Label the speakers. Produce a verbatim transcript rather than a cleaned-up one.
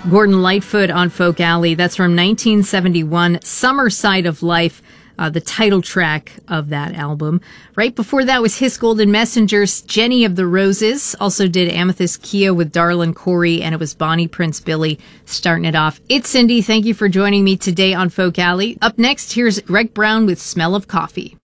Speaker 1: Gordon Lightfoot on Folk Alley. That's from nineteen seventy-one, Summer Side of Life, uh, the title track of that album. Right before that was His Golden Messengers, Jenny of the Roses. Also did Amethyst Kia with Darlin Corey, and it was Bonnie Prince Billy starting it off. It's Cindy. Thank you for joining me today on Folk Alley. Up next, here's Greg Brown with Smell of Coffee.